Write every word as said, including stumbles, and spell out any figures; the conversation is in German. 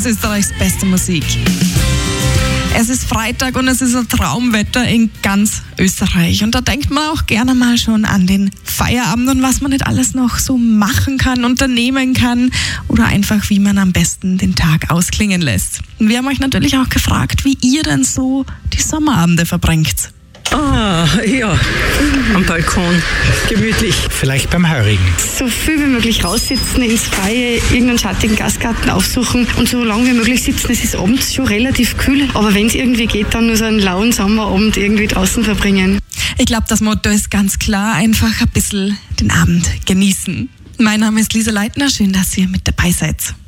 Österreichs beste Musik. Es ist Freitag und es ist ein Traumwetter in ganz Österreich. Und da denkt man auch gerne mal schon an den Feierabend und was man nicht alles noch so machen kann, unternehmen kann oder einfach, wie man am besten den Tag ausklingen lässt. Und wir haben euch natürlich auch gefragt, wie ihr denn so die Sommerabende verbringt. Ah, ja, am Balkon, gemütlich. Vielleicht beim Heurigen. So viel wie möglich raussitzen, ins Freie, irgendeinen schattigen Gastgarten aufsuchen und so lange wie möglich sitzen. Es ist abends schon relativ kühl, aber wenn es irgendwie geht, dann nur so einen lauen Sommerabend irgendwie draußen verbringen. Ich glaube, das Motto ist ganz klar, einfach ein bisschen den Abend genießen. Mein Name ist Lisa Leitner, schön, dass ihr mit dabei seid.